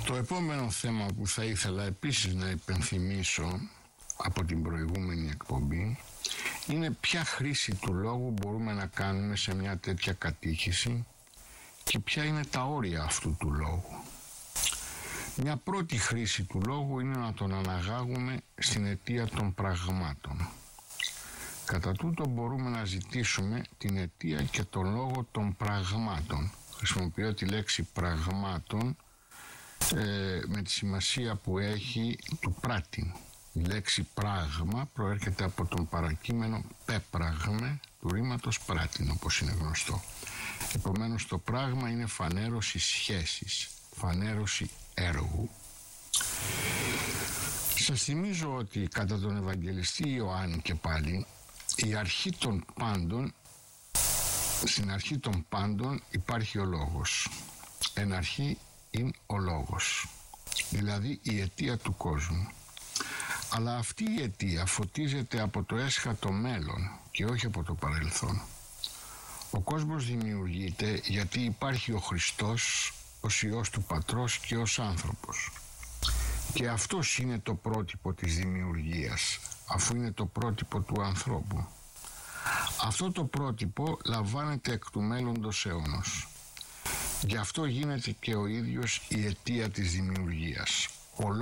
Το επόμενο θέμα που θα ήθελα επίσης να υπενθυμίσω από την προηγούμενη εκπομπή είναι ποια χρήση του λόγου μπορούμε να κάνουμε σε μια τέτοια κατήχηση και ποια είναι τα όρια αυτού του λόγου. Μια πρώτη χρήση του λόγου είναι να τον αναγάγουμε στην αιτία των πραγμάτων. Κατά τούτο μπορούμε να ζητήσουμε την αιτία και τον λόγο των πραγμάτων. Χρησιμοποιώ τη λέξη πραγμάτων με τη σημασία που έχει του πράτη. Η λέξη πράγμα προέρχεται από τον παρακείμενο πέπραγμε του ρήματος πράτην, όπως είναι γνωστό. Επομένως το πράγμα είναι φανέρωση σχέσης, φανέρωση έργου. Σας θυμίζω ότι κατά τον Ευαγγελιστή Ιωάννη και πάλι η αρχή των πάντων, στην αρχή των πάντων υπάρχει ο λόγος. Εν αρχή είναι ο λόγος, δηλαδή η αιτία του κόσμου. Αλλά αυτή η αιτία φωτίζεται από το έσχατο μέλλον και όχι από το παρελθόν. Ο κόσμος δημιουργείται γιατί υπάρχει ο Χριστός ως Υιός του Πατρός και ως άνθρωπος. Και αυτός είναι το πρότυπο της δημιουργίας, αφού είναι το πρότυπο του ανθρώπου. Αυτό το πρότυπο λαμβάνεται εκ του μέλλοντος αιώνος. Γι' αυτό γίνεται και ο ίδιος η αιτία της δημιουργίας,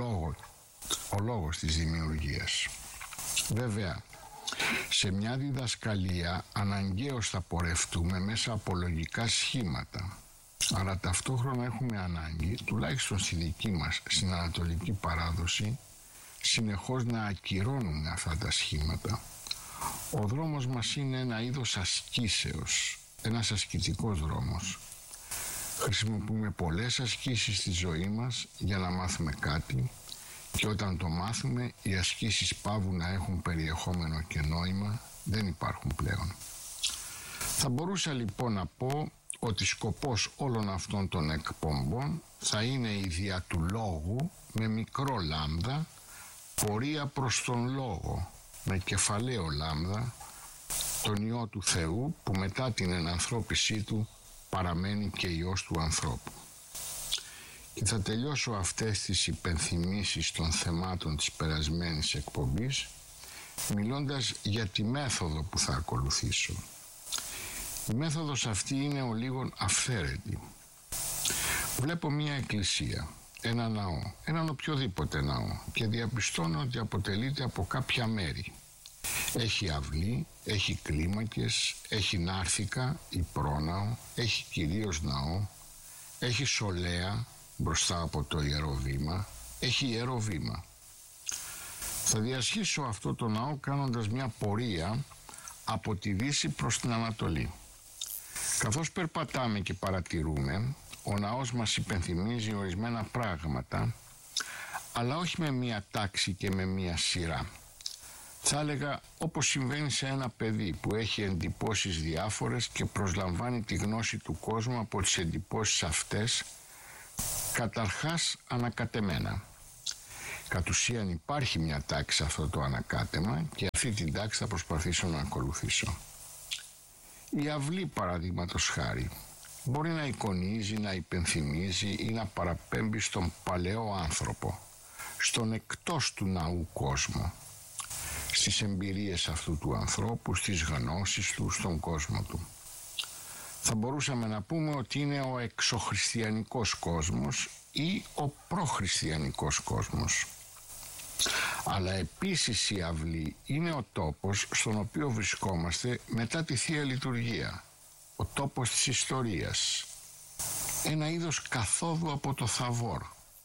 ο λόγος της δημιουργίας. Βέβαια, σε μια διδασκαλία αναγκαίως θα πορευτούμε μέσα από λογικά σχήματα. Άρα ταυτόχρονα έχουμε ανάγκη, τουλάχιστον στη δική μας, στην ανατολική παράδοση, συνεχώς να ακυρώνουμε αυτά τα σχήματα. Ο δρόμος μας είναι ένα είδος ασκήσεως, ένας ασκητικός δρόμος. Χρησιμοποιούμε πολλές ασκήσεις στη ζωή μας για να μάθουμε κάτι και όταν το μάθουμε οι ασκήσεις παύουν να έχουν περιεχόμενο και νόημα, δεν υπάρχουν πλέον. Θα μπορούσα λοιπόν να πω ότι σκοπός όλων αυτών των εκπομπών θα είναι η δια του λόγου με μικρό λάμδα πορεία προς τον λόγο με κεφαλαίο λάμδα, τον Υιό του Θεού που μετά την ενανθρώπισή του παραμένει και Υιός του ανθρώπου. Και θα τελειώσω αυτές τις υπενθυμίσεις των θεμάτων της περασμένης εκπομπής μιλώντας για τη μέθοδο που θα ακολουθήσω. Η μέθοδος αυτή είναι ο λίγων αυθαίρετη. Βλέπω μια εκκλησία, ένα ναό, έναν οποιοδήποτε ναό και διαπιστώνω ότι αποτελείται από κάποια μέρη. Έχει αυλή, έχει κλίμακες, έχει νάρθηκα ή πρόναο, έχει κυρίως ναό, έχει σολέα μπροστά από το ιερό βήμα, έχει ιερό βήμα. Θα διασχίσω αυτό το ναό κάνοντας μια πορεία από τη Δύση προς την Ανατολή. Καθώς περπατάμε και παρατηρούμε, ο ναός μας υπενθυμίζει ορισμένα πράγματα, αλλά όχι με μία τάξη και με μία σειρά. Θα έλεγα όπως συμβαίνει σε ένα παιδί που έχει εντυπώσεις διάφορες και προσλαμβάνει τη γνώση του κόσμου από τις εντυπώσεις αυτές, καταρχάς ανακατεμένα. Κατ' ουσίαν υπάρχει μια τάξη σε αυτό το ανακάτεμα και αυτή την τάξη θα προσπαθήσω να ακολουθήσω. Η αυλή, παραδείγματος χάρη, μπορεί να εικονίζει, να υπενθυμίζει ή να παραπέμπει στον παλαιό άνθρωπο, στον εκτός του ναού κόσμο, στις εμπειρίες αυτού του ανθρώπου, στις γνώσεις του, στον κόσμο του. Θα μπορούσαμε να πούμε ότι είναι ο εξωχριστιανικός κόσμος ή ο προχριστιανικός κόσμος. Αλλά επίσης η αυλή είναι ο τόπος στον οποίο βρισκόμαστε μετά τη Θεία Λειτουργία, ο τόπος της ιστορίας, ένα είδος καθόδου από το Θαβόρ.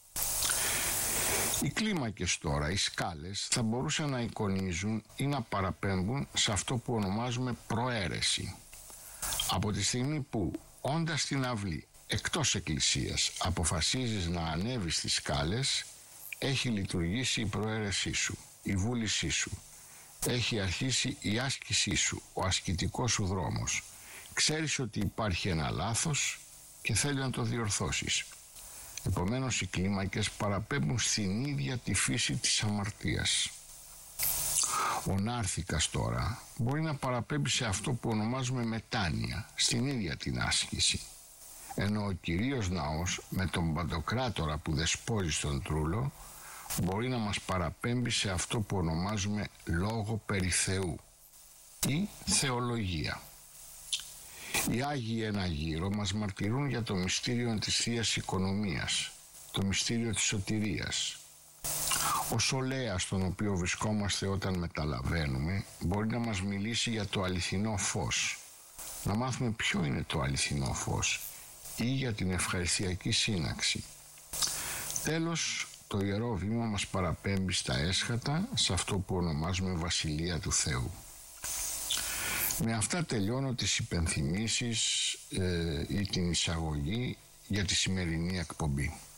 Οι κλίμακες τώρα, οι σκάλες, θα μπορούσαν να εικονίζουν ή να παραπέμπουν σε αυτό που ονομάζουμε προαίρεση. Από τη στιγμή που, όντας στην αυλή, εκτός εκκλησίας, αποφασίζεις να ανέβεις στις σκάλες, έχει λειτουργήσει η προαίρεσή σου, η βούλησή σου. Έχει αρχίσει η άσκησή σου, ο ασκητικός σου δρόμος. Ξέρεις ότι υπάρχει ένα λάθος και θέλει να το διορθώσεις. Επομένως οι κλίμακες παραπέμπουν στην ίδια τη φύση της αμαρτίας. Ο νάρθηκας τώρα μπορεί να παραπέμπει σε αυτό που ονομάζουμε μετάνοια, στην ίδια την άσκηση. ενώ ο κυρίως ναός με τον Παντοκράτορα που δεσπόζει στον Τρούλο μπορεί να μας παραπέμπει σε αυτό που ονομάζουμε λόγο περί Θεού ή θεολογία. Οι Άγιοι ένα γύρο μας μαρτυρούν για το μυστήριο της Θείας Οικονομίας, το μυστήριο της σωτηρίας. Ο σολέας στον οποίο βρισκόμαστε όταν μεταλαβαίνουμε μπορεί να μας μιλήσει για το αληθινό φως, να μάθουμε ποιο είναι το αληθινό φως ή για την ευχαριστιακή σύναξη. Τέλος, το Ιερό Βήμα μας παραπέμπει στα έσχατα, σε αυτό που ονομάζουμε Βασιλεία του Θεού. Με αυτά τελειώνω τις υπενθυμίσεις ή την εισαγωγή για τη σημερινή εκπομπή.